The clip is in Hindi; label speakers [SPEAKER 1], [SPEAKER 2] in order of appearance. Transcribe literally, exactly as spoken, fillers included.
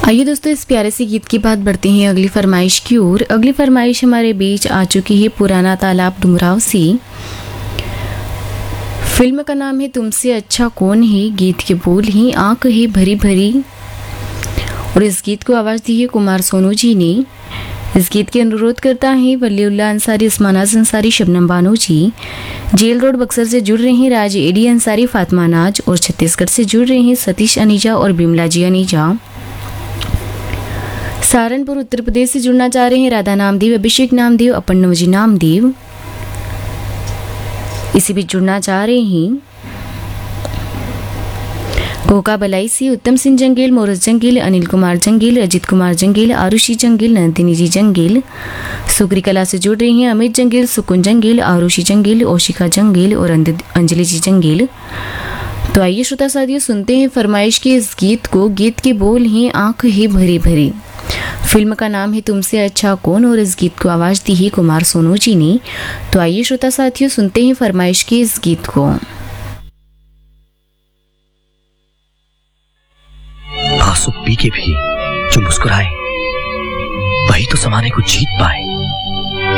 [SPEAKER 1] आइए दोस्तों, इस प्यारे से गीत की बात बढ़ते हैं अगली फरमाइश की ओर। अगली फरमाइश हमारे बीच आ चुकी है पुराना तालाब डुमराव से। फिल्म का नाम है तुमसे अच्छा कौन है, गीत के बोल ही आंख है भरी भरी, और इस गीत को आवाज़ दी है कुमार सोनू जी ने। इस गीत के अनुरोध करता है वलीउल्लाह अंसारी, उस्मानाज अंसारी, शबनम बानो जी। जेल रोड बक्सर से जुड़ रहे हैं राज एडी अंसारी, फातिमा नाज, और छत्तीसगढ़ से जुड़ रहे हैं सतीश अनीजा और बिमला जी अनीजा। सहारनपुर उत्तर प्रदेश से जुड़ना चाह रहे हैं राधा नामदेव, अभिषेक नामदेव, अपन नवजी नामदेव। इसी बीच जुड़ना चाह रहे हैं कोका बलाई से उत्तम सिंह जंगेल, मोरस जंगेल, अनिल कुमार जंगेल, अजित कुमार जंगेल, आरुषि जंगेल, नंदिनी जी जंगेल। सुकरी कला से जुड़ रही हैं अमित जंगेल, सुकुन जंगेल, आरुषि जंगेल, ओशिका जंगेल और अंजलि जी जंगेल। तो आइए श्रोता साथियों, सुनते हैं फरमाइश के इस गीत को। गीत के बोल हैं आंख है भरी भरी, फिल्म का नाम है तुमसे अच्छा कौन, और इस गीत को आवाज दी है कुमार सोनू जी ने। तो आइए श्रोता साथियों, सुनते हैं फरमाइश के इस गीत को।
[SPEAKER 2] आंसू पी के भी जो मुस्कुराए वही तो जमाने को जीत पाए।